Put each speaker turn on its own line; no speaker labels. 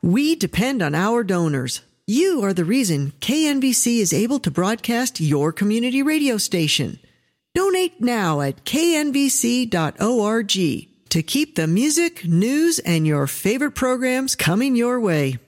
We depend on our donors. You are the reason KNVC is able to broadcast your community radio station. Donate now at knvc.org to keep the music, news, and your favorite programs coming your way.